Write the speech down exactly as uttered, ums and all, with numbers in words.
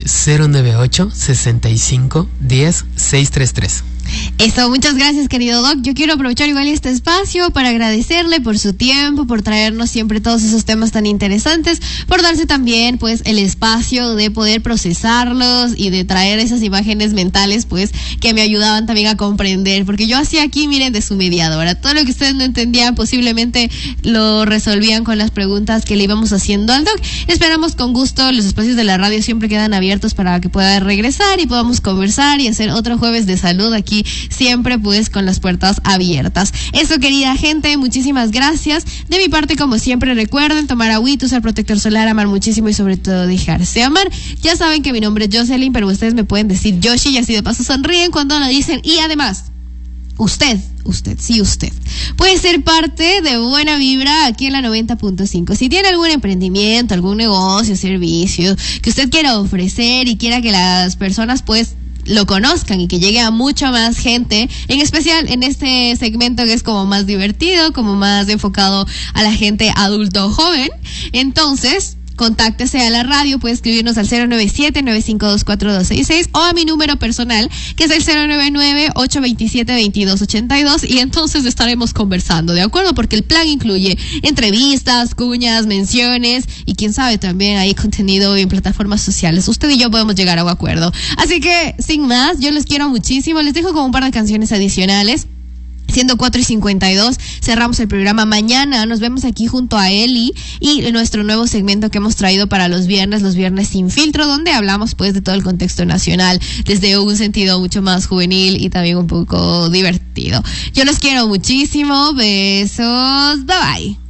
cero nueve ocho, sesenta y cinco, diez, seiscientos treinta y tres. Eso, muchas gracias, querido Doc. Yo quiero aprovechar igual este espacio para agradecerle por su tiempo, por traernos siempre todos esos temas tan interesantes, por darse también pues el espacio de poder procesarlos y de traer esas imágenes mentales pues que me ayudaban también a comprender, porque yo hacía aquí, miren, de su mediadora. Todo lo que ustedes no entendían posiblemente lo resolvían con las preguntas que le íbamos haciendo al Doc. Esperamos con gusto, los espacios de la radio siempre quedan abiertos para que pueda regresar y podamos conversar y hacer otro jueves de salud aquí, siempre pues con las puertas abiertas. Eso, querida gente, muchísimas gracias. De mi parte, como siempre, recuerden tomar agüita, usar protector solar, amar muchísimo y sobre todo dejarse amar. Ya saben que mi nombre es Jocelyn, pero ustedes me pueden decir Yoshi y así de paso sonríen cuando lo dicen. Y además, usted, usted, sí usted, puede ser parte de Buena Vibra aquí en la noventa punto cinco. Si tiene algún emprendimiento, algún negocio, servicio que usted quiera ofrecer y quiera que las personas pues lo conozcan y que llegue a mucha más gente, en especial en este segmento que es como más divertido, como más enfocado a la gente adulto o joven, entonces contáctese a la radio, puede escribirnos al cero nueve siete, nueve cinco dos, cuatro dos seis seis o a mi número personal, que es el cero nueve nueve, ocho dos siete, dos dos ocho dos, y entonces estaremos conversando, ¿de acuerdo? Porque el plan incluye entrevistas, cuñas, menciones y quién sabe también hay contenido en plataformas sociales. Usted y yo podemos llegar a un acuerdo. Así que, sin más, yo les quiero muchísimo. Les dejo como un par de canciones adicionales. Siendo cuatro y cincuenta y dos, cerramos el programa. Mañana nos vemos aquí junto a Eli y nuestro nuevo segmento que hemos traído para los viernes, los viernes sin filtro, donde hablamos pues de todo el contexto nacional desde un sentido mucho más juvenil y también un poco divertido. Yo los quiero muchísimo. Besos. Bye bye.